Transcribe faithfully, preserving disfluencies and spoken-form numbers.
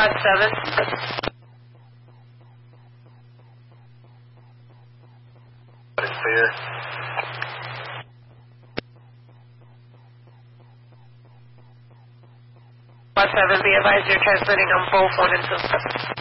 seven. It's clear. Quad seven, be advised you're transmitting on both one and two.